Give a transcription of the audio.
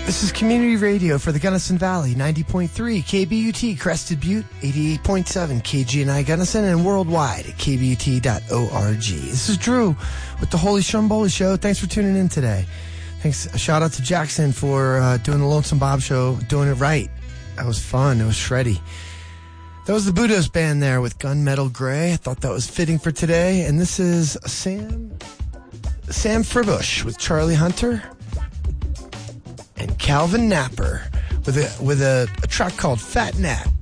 This is Community Radio for the Gunnison Valley, 90.3 KBUT, Crested Butte, 88.7 KGNI Gunnison, and worldwide at kbut.org. This is Drew with the Holy Stromboli Show. Thanks for tuning in today. Thanks. A shout out to Jackson for doing the Lonesome Bob Show, doing it right. That was fun. It was shreddy. That was the Budos Band there with Gunmetal Gray. I thought that was fitting for today. And this is Sam Fribush with Charlie Hunter and Calvin Napper with a track called Fat Nat.